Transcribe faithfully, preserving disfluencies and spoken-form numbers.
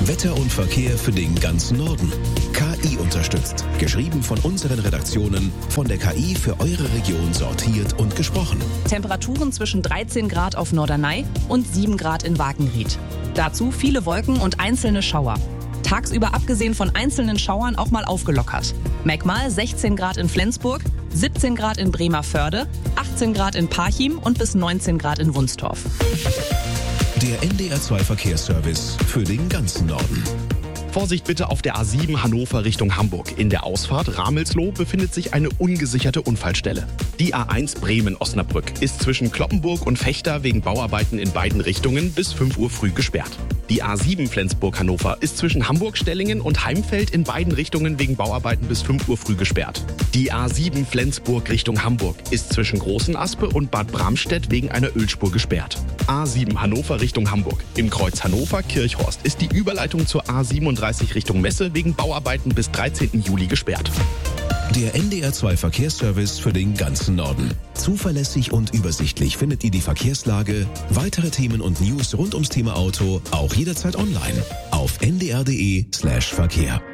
Wetter und Verkehr für den ganzen Norden. K I unterstützt. Geschrieben von unseren Redaktionen, von der K I für eure Region sortiert und gesprochen. Temperaturen zwischen dreizehn Grad auf Norderney und sieben Grad in Wakenried. Dazu viele Wolken und einzelne Schauer. Tagsüber abgesehen von einzelnen Schauern auch mal aufgelockert. Merkmal sechzehn Grad in Flensburg, siebzehn Grad in Bremervörde, achtzehn Grad in Parchim und bis neunzehn Grad in Wunstorf. Der N D R zwei Verkehrsservice für den ganzen Norden. Vorsicht bitte auf der A sieben Hannover Richtung Hamburg. In der Ausfahrt Ramelsloh befindet sich eine ungesicherte Unfallstelle. Die A eins Bremen-Osnabrück ist zwischen Cloppenburg und Vechta wegen Bauarbeiten in beiden Richtungen bis fünf Uhr früh gesperrt. Die A sieben Flensburg-Hannover ist zwischen Hamburg-Stellingen und Heimfeld in beiden Richtungen wegen Bauarbeiten bis fünf Uhr früh gesperrt. Die A sieben Flensburg Richtung Hamburg ist zwischen Großenaspe und Bad Bramstedt wegen einer Ölspur gesperrt. A sieben Hannover Richtung Hamburg. Im Kreuz Hannover-Kirchhorst ist die Überleitung zur A siebenunddreißig Richtung Messe wegen Bauarbeiten bis dreizehnten Juli gesperrt. Der N D R zwei Verkehrsservice für den ganzen Norden. Zuverlässig und übersichtlich findet ihr die Verkehrslage, weitere Themen und News rund ums Thema Auto auch jederzeit online auf n d r punkt d e slash Verkehr.